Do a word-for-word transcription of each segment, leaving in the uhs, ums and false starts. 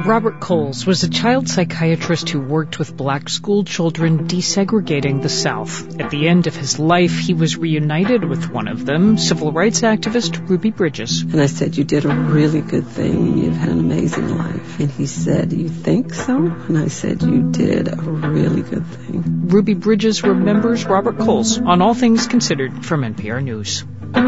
Robert Coles was a child psychiatrist who worked with black school children desegregating the South. At the end of his life, he was reunited with one of them, civil rights activist Ruby Bridges. And I said, you did a really good thing. You've had an amazing life. And he said, you think so? And I said, you did a really good thing. Ruby Bridges remembers Robert Coles on All Things Considered from N P R News.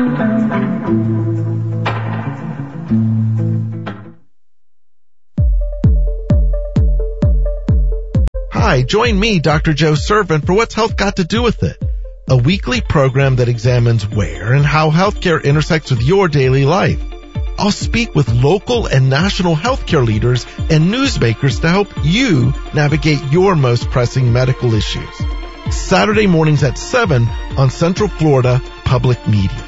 Hi, join me, Doctor Joe Servant, for What's Health Got to Do with It? A weekly program that examines where and how healthcare intersects with your daily life. I'll speak with local and national healthcare leaders and newsmakers to help you navigate your most pressing medical issues. Saturday mornings at seven on Central Florida Public Media.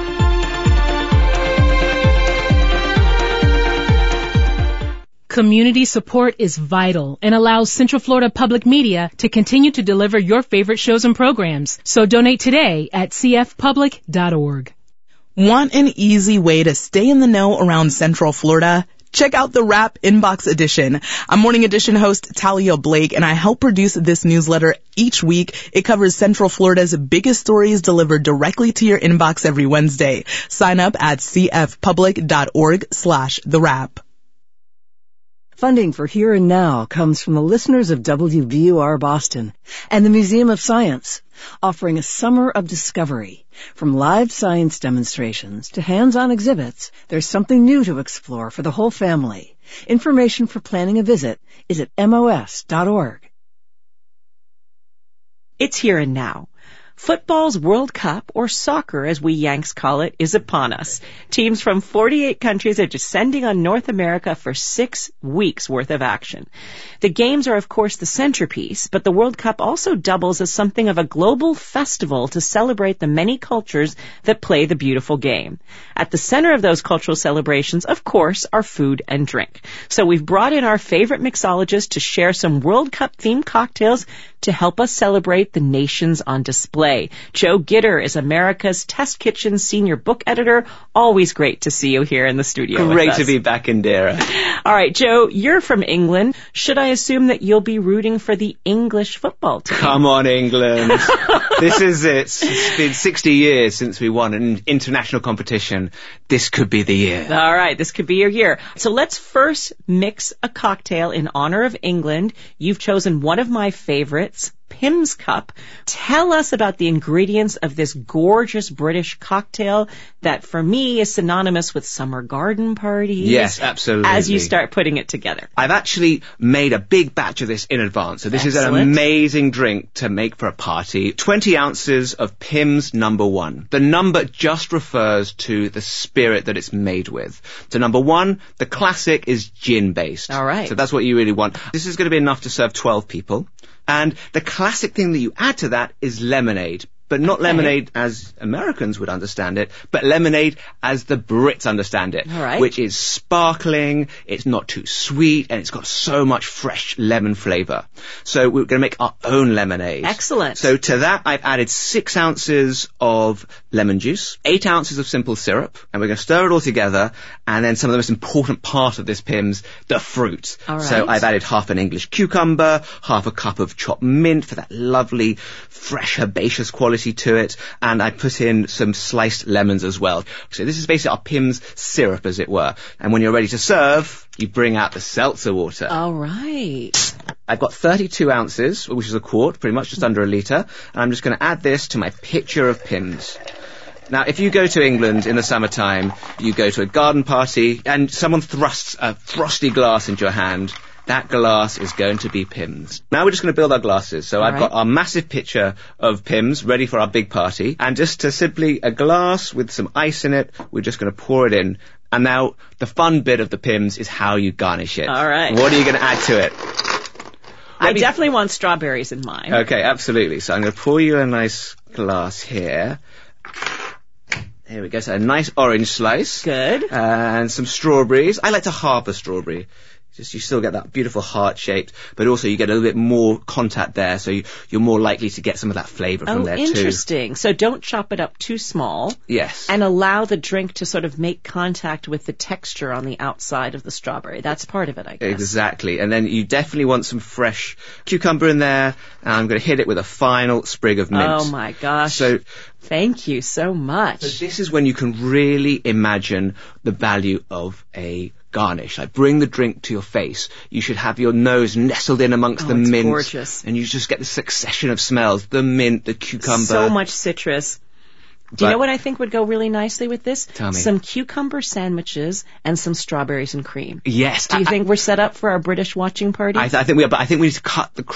Community support is vital and allows Central Florida Public Media to continue to deliver your favorite shows and programs. So donate today at c f public dot org. Want an easy way to stay in the know around Central Florida? Check out the Wrap Inbox Edition. I'm Morning Edition host Talia Blake, and I help produce this newsletter each week. It covers Central Florida's biggest stories delivered directly to your inbox every Wednesday. Sign up at c f public dot org slash the wrap. Funding for Here and Now comes from the listeners of W B U R Boston and the Museum of Science, offering a summer of discovery. From live science demonstrations to hands-on exhibits, there's something new to explore for the whole family. Information for planning a visit is at M O S dot org. It's Here and Now. Football's World Cup, or soccer as we Yanks call it, is upon us. Teams from forty-eight countries are descending on North America for six weeks worth of action. The games are, of course, the centerpiece, but the World Cup also doubles as something of a global festival to celebrate the many cultures that play the beautiful game. At the center of those cultural celebrations, of course, are food and drink. So we've brought in our favorite mixologist to share some World Cup-themed cocktails to help us celebrate the nations on display. Joe Gitter is America's Test Kitchen senior book editor. Always great to see you here in the studio with us. Great to be back, Indira. All right, Joe, you're from England. Should I assume that you'll be rooting for the English football team? Come on, England. This is it. It's been sixty years since we won an international competition. This could be the year. All right, this could be your year. So let's first mix a cocktail in honor of England. You've chosen one of my favorites, Pimm's Cup. Tell us about the ingredients of this gorgeous British cocktail that, for me, is synonymous with summer garden parties. Yes, absolutely. As you start putting it together. I've actually made a big batch of this in advance. So this Excellent. is an amazing drink to make for a party. twenty ounces of Pimm's number one. The number just refers to the spirit that it's made with. So number one, the classic is gin-based. All right. So that's what you really want. This is going to be enough to serve twelve people. And the classic thing that you add to that is lemonade. But not Okay. lemonade as Americans would understand it, but lemonade as the Brits understand it. All right. Which is sparkling, it's not too sweet, and it's got so much fresh lemon flavour. So we're going to make our own lemonade. Excellent. So to that, I've added six ounces of lemon juice, eight ounces of simple syrup, and we're going to stir it all together, and then some of the most important part of this Pimm's, the fruit. All right. So I've added half an English cucumber, half a cup of chopped mint for that lovely, fresh, herbaceous quality to it, and I put in some sliced lemons as well. So this is basically our Pimm's syrup, as it were. And when you're ready to serve, you bring out the seltzer water. All right. I've got thirty-two ounces, which is a quart, pretty much just under a litre, and I'm just going to add this to my pitcher of Pimm's. Now, if you go to England in the summertime, you go to a garden party, and someone thrusts a frosty glass into your hand, that glass is going to be Pimm's. Now we're just going to build our glasses. So All I've right. got our massive pitcher of Pimm's ready for our big party. And just to simply a glass with some ice in it, we're just going to pour it in. And now the fun bit of the Pimm's is how you garnish it. All right. What are you going to add to it? I Let me- definitely want strawberries in mine. Okay, absolutely. So I'm going to pour you a nice glass here. Here we go. So a nice orange slice. Good. And some strawberries. I like to halve a strawberry. Just you still get that beautiful heart shaped, but also you get a little bit more contact there, so you, you're more likely to get some of that flavour from oh, there too. interesting. So don't chop it up too small. Yes. And allow the drink to sort of make contact with the texture on the outside of the strawberry. That's part of it, I guess. Exactly. And then you definitely want some fresh cucumber in there, and I'm going to hit it with a final sprig of mint. Oh my gosh. So thank you so much. So this is when you can really imagine the value of a garnish. Like, bring the drink to your face. You should have your nose nestled in amongst oh, the it's mint. Gorgeous. And you just get the succession of smells. The mint, the cucumber. So much citrus. Do you But- know what I think would go really nicely with this? Tell me. Some cucumber sandwiches and some strawberries and cream. Yes. Do you I, think we're set up for our British watching party? I, I think we are, but I think we need to cut the